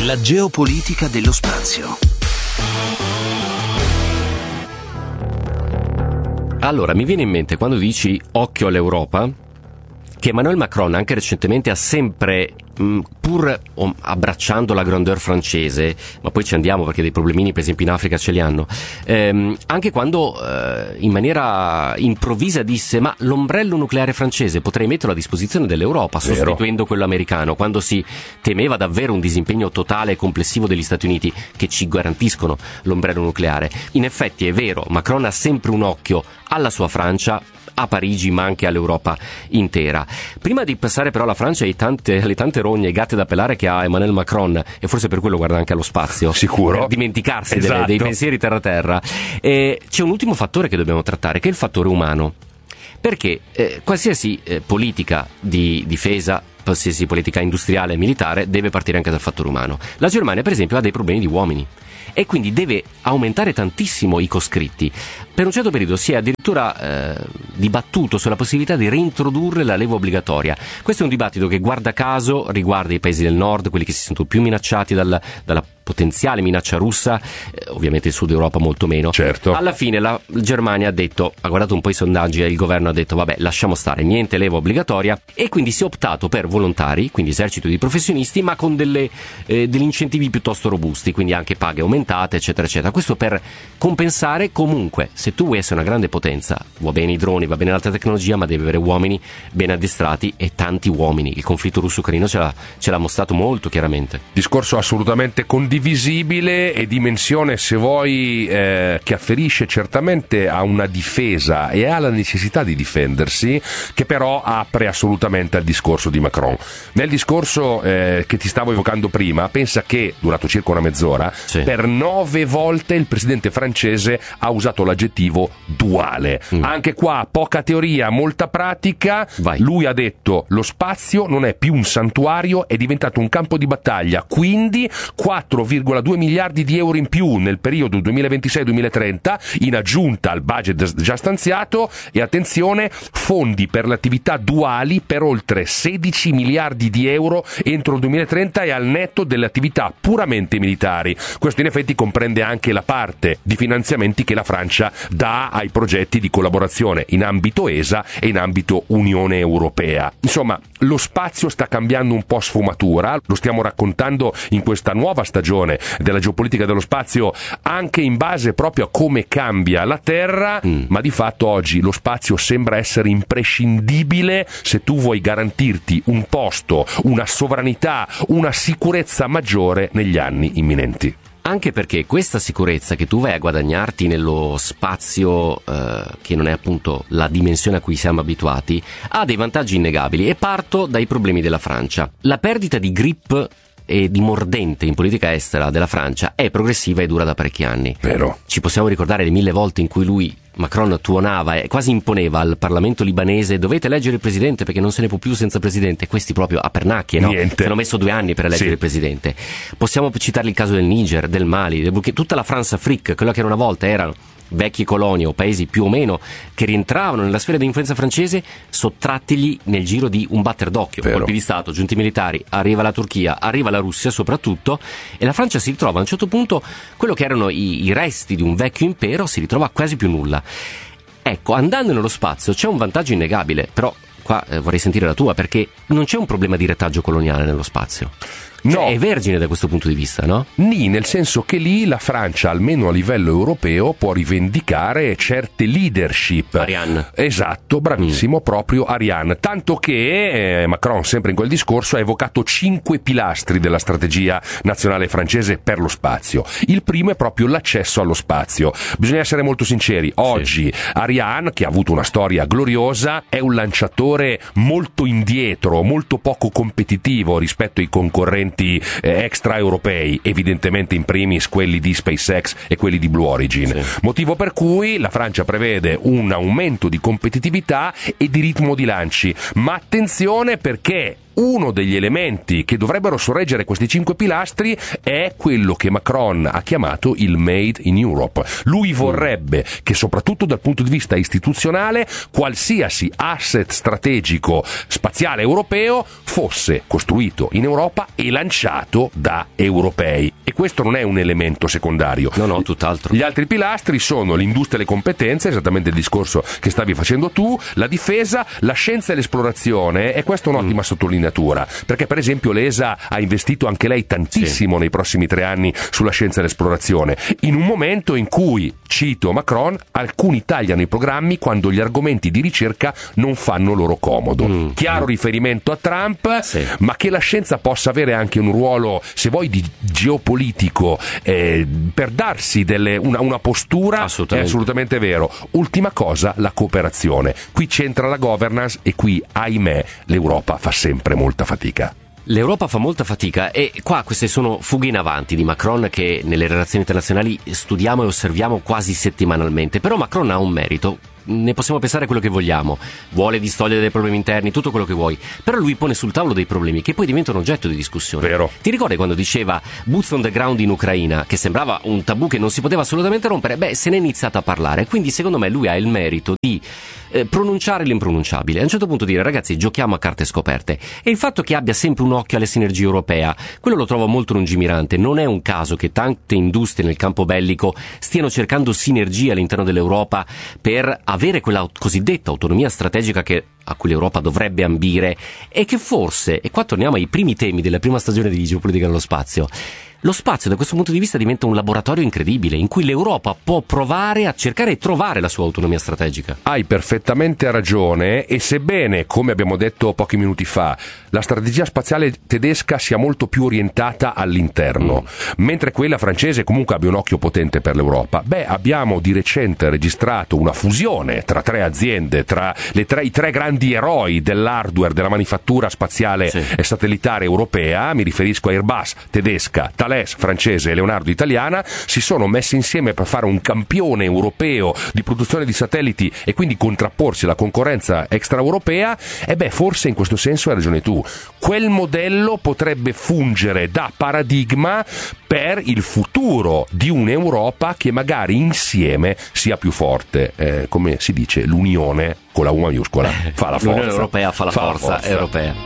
La geopolitica dello spazio. Allora, mi viene in mente quando dici occhio all'Europa, che Emmanuel Macron anche recentemente ha sempre, pur abbracciando la grandeur francese, ma poi ci andiamo perché dei problemini per esempio in Africa ce li hanno, anche quando in maniera improvvisa disse ma l'ombrello nucleare francese potrei metterlo a disposizione dell'Europa sostituendo quello americano, quando si temeva davvero un disimpegno totale e complessivo degli Stati Uniti che ci garantiscono l'ombrello nucleare. In effetti è vero, Macron ha sempre un occhio alla sua Francia, a Parigi ma anche all'Europa intera. Prima di passare però alla Francia e alle tante rogne e gatte da pelare che ha Emmanuel Macron, e forse per quello guarda anche allo spazio, sicuro, per dimenticarsi esatto, dei pensieri terra-terra, c'è un ultimo fattore che dobbiamo trattare, che è il fattore umano, perché qualsiasi politica di difesa, qualsiasi politica industriale e militare deve partire anche dal fattore umano. La Germania per esempio ha dei problemi di uomini e quindi deve aumentare tantissimo i coscritti. Per un certo periodo si è addirittura dibattuto sulla possibilità di reintrodurre la leva obbligatoria. Questo è un dibattito che guarda caso riguarda i paesi del nord, quelli che si sentono più minacciati dalla potenziale minaccia russa, ovviamente il sud Europa molto meno. Certo. Alla fine la Germania ha guardato un po' i sondaggi e il governo ha detto vabbè, lasciamo stare, niente leva obbligatoria, e quindi si è optato per volontari, quindi esercito di professionisti, ma con degli incentivi piuttosto robusti, quindi anche paghe aumentate, eccetera eccetera. Questo per compensare comunque, se tu vuoi essere una grande potenza, va bene i droni, va bene l'alta tecnologia, ma devi avere uomini ben addestrati e tanti uomini. Il conflitto russo-ucraino ce l'ha mostrato molto chiaramente. Discorso assolutamente condivisibile e dimensione, se vuoi, che afferisce certamente a una difesa e alla necessità di difendersi, che però apre assolutamente al discorso di Macron. Nel discorso che ti stavo evocando prima, pensa che, durato circa una mezz'ora, sì, per 9 volte il presidente francese ha usato l'aggettivo duale. Anche qua poca teoria, molta pratica. Vai. Lui ha detto lo spazio non è più un santuario, è diventato un campo di battaglia, quindi 4,2 miliardi di euro in più nel periodo 2026-2030 in aggiunta al budget già stanziato, e attenzione, fondi per le attività duali per oltre 16 miliardi di euro entro il 2030 e al netto delle attività puramente militari. Questo in effetti comprende anche la parte di finanziamenti che la Francia dà ai progetti di collaborazione in ambito ESA e in ambito Unione Europea. Insomma, lo spazio sta cambiando un po' sfumatura, lo stiamo raccontando in questa nuova stagione della geopolitica dello spazio, anche in base proprio a come cambia la Terra, ma di fatto oggi lo spazio sembra essere imprescindibile se tu vuoi garantirti un posto, una sovranità, una sicurezza maggiore negli anni imminenti. Anche perché questa sicurezza che tu vai a guadagnarti nello spazio, che non è appunto la dimensione a cui siamo abituati, ha dei vantaggi innegabili, e parto dai problemi della Francia. La perdita di grip e di mordente in politica estera della Francia è progressiva e dura da parecchi anni. Vero. Ci possiamo ricordare le 1000 volte in cui Macron tuonava e quasi imponeva al Parlamento libanese: dovete eleggere il presidente perché non se ne può più senza presidente. Questi proprio a pernacchie, no? Niente. Hanno messo 2 anni per eleggere il presidente. Possiamo citare il caso del Niger, del Mali, tutta la France-Afrique, quella che una volta erano vecchie colonie o paesi più o meno che rientravano nella sfera di influenza francese, sottrattigli nel giro di un batter d'occhio. Vero. Colpi di Stato, giunte militari, arriva la Turchia, arriva la Russia soprattutto, e la Francia si ritrova a un certo punto, quello che erano i resti di un vecchio impero si ritrova quasi più nulla. Ecco, andando nello spazio c'è un vantaggio innegabile, però qua vorrei sentire la tua, perché non c'è un problema di retaggio coloniale nello spazio. No. Cioè, è vergine da questo punto di vista, no? Nel senso che lì la Francia, almeno a livello europeo, può rivendicare certe leadership. Ariane. Esatto, bravissimo, proprio Ariane. Tanto che Macron, sempre in quel discorso, ha evocato 5 pilastri della strategia nazionale francese per lo spazio. Il primo è proprio l'accesso allo spazio. Bisogna essere molto sinceri. Oggi Ariane, che ha avuto una storia gloriosa, è un lanciatore molto indietro, molto poco competitivo rispetto ai concorrenti extraeuropei, evidentemente in primis quelli di SpaceX e quelli di Blue Origin. Motivo per cui la Francia prevede un aumento di competitività e di ritmo di lanci, ma attenzione, perché uno degli elementi che dovrebbero sorreggere questi 5 pilastri è quello che Macron ha chiamato il Made in Europe. Lui vorrebbe che, soprattutto dal punto di vista istituzionale, qualsiasi asset strategico spaziale europeo fosse costruito in Europa e lanciato da europei. E questo non è un elemento secondario. No, tutt'altro. Gli altri pilastri sono l'industria e le competenze, esattamente il discorso che stavi facendo tu, la difesa, la scienza e l'esplorazione, e questa è un'ottima sottolineatura, perché per esempio l'ESA ha investito anche lei tantissimo nei prossimi 3 anni sulla scienza e l'esplorazione, in un momento in cui, cito Macron, alcuni tagliano i programmi quando gli argomenti di ricerca non fanno loro comodo. Chiaro riferimento a Trump, ma che la scienza possa avere anche un ruolo, se vuoi, di geopolitico, per darsi una postura, è assolutamente vero. Ultima cosa, la cooperazione. Qui c'entra la governance e qui, ahimè, l'Europa fa sempre molta fatica. L'Europa fa molta fatica, e qua queste sono fughe in avanti di Macron che nelle relazioni internazionali studiamo e osserviamo quasi settimanalmente. Però Macron ha un merito. Ne possiamo pensare quello che vogliamo, vuole distogliere dai problemi interni, tutto quello che vuoi, però lui pone sul tavolo dei problemi che poi diventano oggetto di discussione. Vero. Ti ricordi quando diceva boots on the ground in Ucraina, che sembrava un tabù che non si poteva assolutamente rompere? Beh, se ne è iniziato a parlare, quindi secondo me lui ha il merito di pronunciare l'impronunciabile, a un certo punto dire: ragazzi, giochiamo a carte scoperte. E il fatto che abbia sempre un occhio alle sinergie europee, quello lo trovo molto lungimirante. Non è un caso che tante industrie nel campo bellico stiano cercando sinergie all'interno dell'Europa per avere quella cosiddetta autonomia strategica a cui l'Europa dovrebbe ambire, e che forse, e qua torniamo ai primi temi della prima stagione di Geopolitica nello spazio, lo spazio da questo punto di vista diventa un laboratorio incredibile in cui l'Europa può provare a cercare e trovare la sua autonomia strategica. Hai perfettamente ragione, e sebbene, come abbiamo detto pochi minuti fa, la strategia spaziale tedesca sia molto più orientata all'interno, mentre quella francese comunque abbia un occhio potente per l'Europa, abbiamo di recente registrato una fusione tra 3 aziende, tra i 3 grandi eroi dell'hardware, della manifattura spaziale e satellitare europea. Mi riferisco a Airbus tedesca, Thales francese e Leonardo italiana. Si sono messi insieme per fare un campione europeo di produzione di satelliti e quindi contrapporsi alla concorrenza extraeuropea. Forse in questo senso hai ragione tu, quel modello potrebbe fungere da paradigma per il futuro di un'Europa che magari insieme sia più forte. Come si dice, l'unione con la U maiuscola fa la forza. L'Unione Europea fa la forza europea.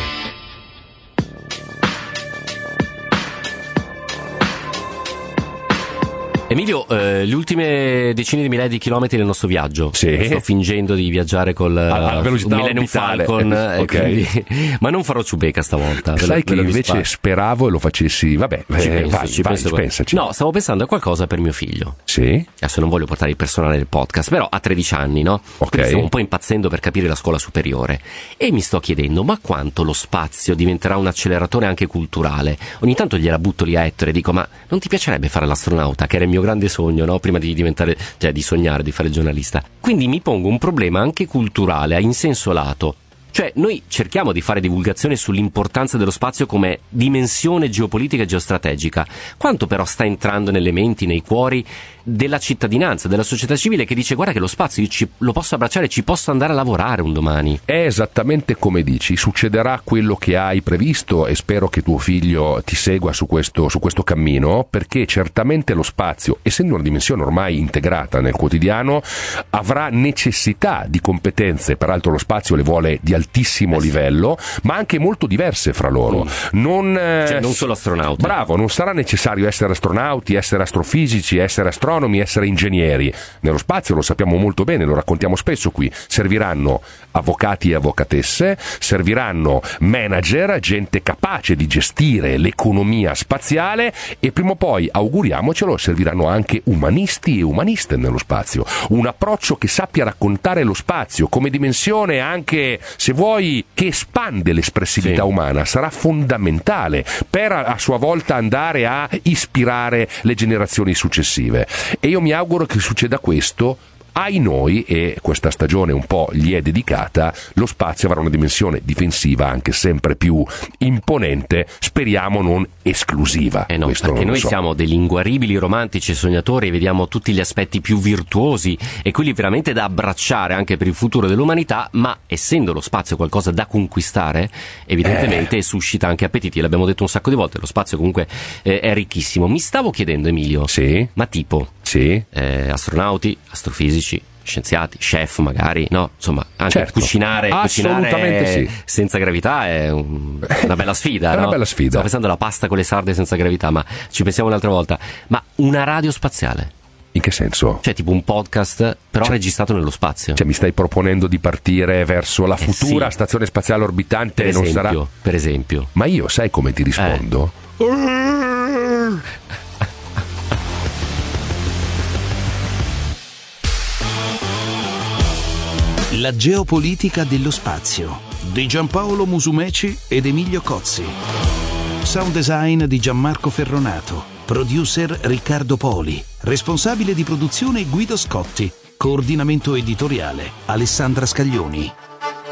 Emilio, le ultime decine di migliaia di chilometri del nostro viaggio. Sto fingendo di viaggiare col Millennium Falcon, okay. Ma non farò ciubeca stavolta. Sai che invece speravo e lo facessi. Pensaci. No, stavo pensando a qualcosa per mio figlio. Sì? Adesso non voglio portare il personale del podcast, però ha 13 anni, no? Quindi stiamo un po' impazzendo per capire la scuola superiore. E mi sto chiedendo, ma quanto lo spazio diventerà un acceleratore anche culturale? Ogni tanto gliela butto lì a Ettore e dico: ma non ti piacerebbe fare l'astronauta, che era il mio grande sogno, no? Prima di diventare, di sognare di fare il giornalista. Quindi mi pongo un problema anche culturale, in senso lato. Cioè, noi cerchiamo di fare divulgazione sull'importanza dello spazio come dimensione geopolitica e geostrategica. Quanto però sta entrando nelle menti, nei cuori della cittadinanza, della società civile, che dice: guarda che lo spazio io lo posso abbracciare, ci posso andare a lavorare un domani. È esattamente come dici, succederà quello che hai previsto, e spero che tuo figlio ti segua su questo cammino, perché certamente lo spazio, essendo una dimensione ormai integrata nel quotidiano, avrà necessità di competenze. Peraltro lo spazio le vuole di altissimo livello, ma anche molto diverse fra loro. Non solo astronauti. Bravo, non sarà necessario essere astronauti, essere astrofisici, essere astronomi, essere ingegneri. Nello spazio, lo sappiamo molto bene, lo raccontiamo spesso qui, serviranno avvocati e avvocatesse, serviranno manager, gente capace di gestire l'economia spaziale, e prima o poi, auguriamocelo, serviranno anche umanisti e umaniste nello spazio. Un approccio che sappia raccontare lo spazio come dimensione anche, se vuoi, che espande l'espressività umana, sarà fondamentale per a sua volta andare a ispirare le generazioni successive. E io mi auguro che succeda questo ai noi, e questa stagione un po' gli è dedicata, lo spazio avrà una dimensione difensiva anche sempre più imponente, speriamo non esclusiva. No, perché noi siamo degli inguaribili romantici e sognatori e vediamo tutti gli aspetti più virtuosi e quelli veramente da abbracciare anche per il futuro dell'umanità, ma essendo lo spazio qualcosa da conquistare, evidentemente suscita anche appetiti, l'abbiamo detto un sacco di volte, lo spazio comunque è ricchissimo. Mi stavo chiedendo, Emilio, sì? Ma tipo astronauti, astrofisici, scienziati, chef magari, no? Insomma, anche cucinare sì, senza gravità è una bella sfida. È no? una bella sfida. Stavo pensando alla pasta con le sarde senza gravità, ma ci pensiamo un'altra volta. Ma una radio spaziale? In che senso? Cioè tipo un podcast però registrato nello spazio. Cioè mi stai proponendo di partire verso la futura stazione spaziale orbitante per esempio. Ma io sai come ti rispondo? La geopolitica dello spazio di Giampaolo Musumeci ed Emilio Cozzi. Sound design di Gianmarco Ferronato. Producer Riccardo Poli. Responsabile di produzione Guido Scotti. Coordinamento editoriale Alessandra Scaglioni.